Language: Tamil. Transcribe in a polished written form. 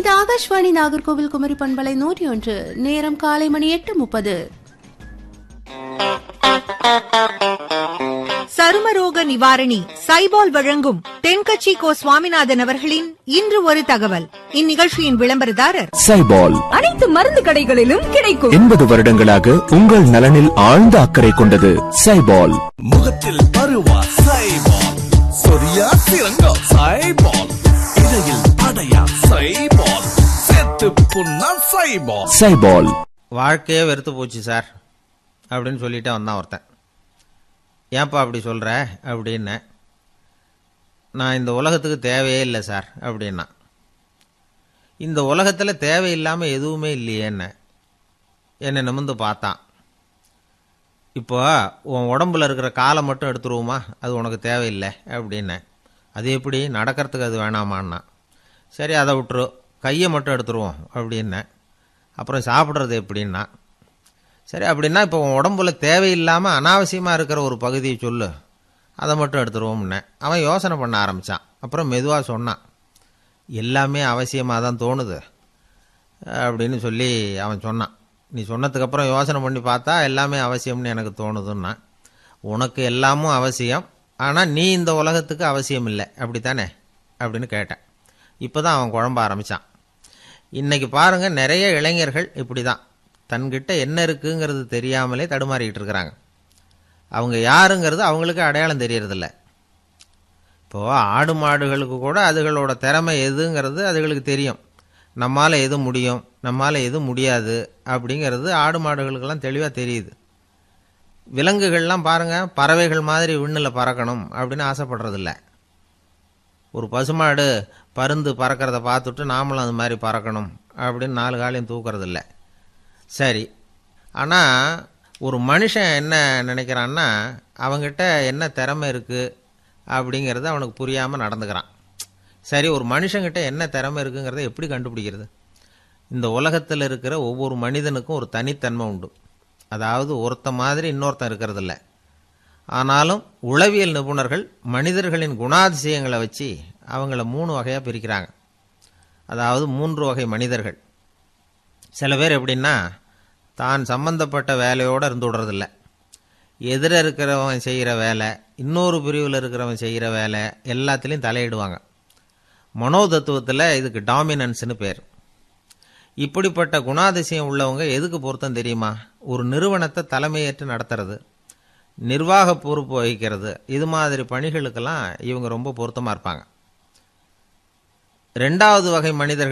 இது ஆகாஷ்வாணி நாகர்கோவில் குமரி பண்பலை 101. நேரம் காலை மணி 8:30. சருமரோக நிவாரணி சைபால் வழங்கும் தென்கட்சி கோ சுவாமிநாதன் அவர்களின் இன்று ஒரு தகவல். இந்நிகழ்ச்சியின் விளம்பரதாரர் சைபால். அனைத்து மருந்து கடைகளிலும் கிடைக்கும். 80 வருடங்களாக உங்கள் நலனில் ஆழ்ந்த அக்கறை கொண்டது சைபால். முகத்தில் பருவா சைபால், சொரியா சிறங்கா சைபால், இடையில் அடையா சைபால், செத்து புண்ணா சைபால். சைபால். வாழ்க்கையே வெறுத்து போச்சு சார் அப்படின்னு சொல்லிட்டு வந்தான் ஒருத்தன். ஏன்ப்பா அப்படி சொல்கிற அப்படின்ன. நான் இந்த உலகத்துக்கு தேவையே இல்லை சார் அப்படின்னா. இந்த உலகத்தில் தேவையில்லாமல் எதுவுமே இல்லையே என்னை நிமிர்ந்து பார்த்தான். இப்போ உன் உடம்புல இருக்கிற காலை மட்டும் எடுத்துருவோமா, அது உனக்கு தேவையில்லை அப்படின்ன. அது எப்படி, நடக்கிறதுக்கு அது வேணாமான்னா. சரி அதை விட்டுரு, கையை மட்டும் எடுத்துருவோம் அப்படின்ன. அப்புறம் சாப்பிட்றது எப்படின்னா. சரி அப்படின்னா இப்போ உன் உடம்புல தேவையில்லாமல் அனாவசியமாக இருக்கிற ஒரு பகுதியை சொல்லு, அதை மட்டும் எடுத்துருவோம்னே. அவன் யோசனை பண்ண ஆரம்பித்தான். அப்புறம் மெதுவாக சொன்னான், எல்லாமே அவசியமாக தான் தோணுது அப்படின்னு சொல்லி அவன் சொன்னான். நீ சொன்னதுக்கப்புறம் யோசனை பண்ணி பார்த்தா எல்லாமே அவசியம்னு எனக்கு தோணுதுன்னா. உனக்கு எல்லாமும் அவசியம், ஆனால் நீ இந்த உலகத்துக்கு அவசியம் இல்லை அப்படித்தானே அப்படின்னு கேட்டேன். இப்போ தான் அவன் குழம்ப ஆரம்பித்தான். இன்றைக்கி பாருங்கள், நிறைய இளைஞர்கள் இப்படி தான் தன்கிட்ட என்ன இருக்குங்கிறது தெரியாமலே தடுமாறிக்கிட்டு இருக்கிறாங்க. அவங்க யாருங்கிறது அவங்களுக்கு அடையாளம் தெரியறதில்ல. இப்போது ஆடு மாடுகளுக்கு கூட அதுகளோட திறமை எதுங்கிறது அதுகளுக்கு தெரியும். நம்மால் எது முடியும், நம்மால் எது முடியாது அப்படிங்கிறது ஆடு மாடுகளுக்கெல்லாம் தெளிவாக தெரியுது. விலங்குகள்லாம் பாருங்கள், பறவைகள் மாதிரி விண்ணில் பறக்கணும் அப்படின்னு ஆசைப்படுறதில்ல. ஒரு பசுமாடு பருந்து பறக்கிறத பார்த்துட்டு நாமளும் அது மாதிரி பறக்கணும் அப்படின்னு 4 காலையும் தூக்கிறதில்ல. சரி, ஆனால் ஒரு மனுஷன் என்ன நினைக்கிறான்னா, அவங்ககிட்ட என்ன திறமை இருக்குது அப்படிங்கிறது அவனுக்கு புரியாமல் நடந்துக்கிறான். சரி, ஒரு மனுஷங்கிட்ட என்ன திறமை இருக்குங்கிறத எப்படி கண்டுபிடிக்கிறது? இந்த உலகத்தில் இருக்கிற ஒவ்வொரு மனிதனுக்கும் ஒரு தனித்தன்மை உண்டு. அதாவது ஒருத்த மாதிரி இன்னொருத்தன் இருக்கிறதில்ல. ஆனாலும் உளவியல் நிபுணர்கள் மனிதர்களின் குணாதிசயங்களை வச்சு அவங்கள 3 வகையாக பிரிக்கிறாங்க. அதாவது 3 வகை மனிதர்கள். சில பேர் எப்படின்னா, தான் சம்பந்தப்பட்ட வேலையோடு இருந்து விடுறதில்ல. எதிர இருக்கிறவன் செய்கிற வேலை, இன்னொரு பிரிவில் இருக்கிறவன் செய்கிற வேலை எல்லாத்துலேயும் தலையிடுவாங்க. மனோதத்துவத்தில் இதுக்கு டாமினன்ஸ்னு பேர். இப்படிப்பட்ட குணாதிசயம் உள்ளவங்க எதுக்கு பொருத்தம் தெரியுமா? ஒரு நிறுவனத்தை தலைமையேற்று நடத்துறது, நிர்வாக பொறுப்பு வகிக்கிறது, இது மாதிரி பணிகளுக்கெல்லாம் இவங்க ரொம்ப பொருத்தமாக இருப்பாங்க. 2வது வகை மனிதர்கள்